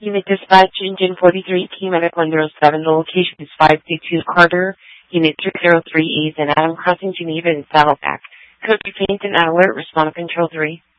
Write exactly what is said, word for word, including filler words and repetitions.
Unit Dispatch, Engine forty-three, Key Medic one zero seven. The location is five two two Carter, Unit three zero three East, and Adam Crossing, Geneva, and Saddleback. Code retained and alert, respond to Control three.